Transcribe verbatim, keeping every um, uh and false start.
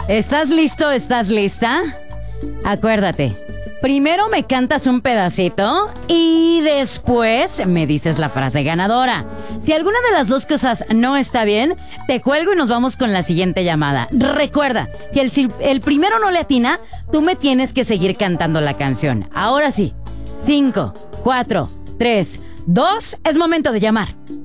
¿Estás listo? ¿Estás lista? Acuérdate, primero me cantas un pedacito y después me dices la frase ganadora. Si alguna de las dos cosas no está bien, te cuelgo y nos vamos con la siguiente llamada. Recuerda que el, si el primero no le atina, tú me tienes que seguir cantando la canción. Ahora sí, cinco, cuatro, tres, dos, es momento de llamar.